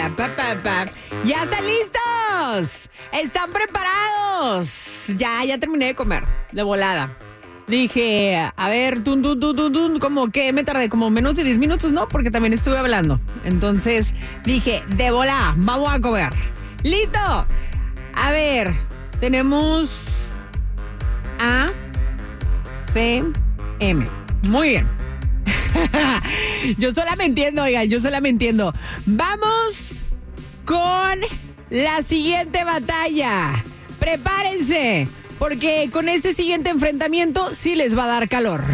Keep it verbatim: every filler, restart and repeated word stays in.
Pa, pa, pa. ¡Ya están listos! ¿Están preparados? Ya, ya terminé de comer, de volada. Dije, a ver, tun, tun, tun, tun, tun, como que me tardé como menos de diez minutos, ¿no? Porque también estuve hablando. Entonces dije, de volada, vamos a comer. ¡Listo! A ver, tenemos A, C, M. Muy bien. Yo sola me entiendo, oigan, yo sola me entiendo. Vamos con la siguiente batalla. Prepárense, porque con este siguiente enfrentamiento sí les va a dar calor.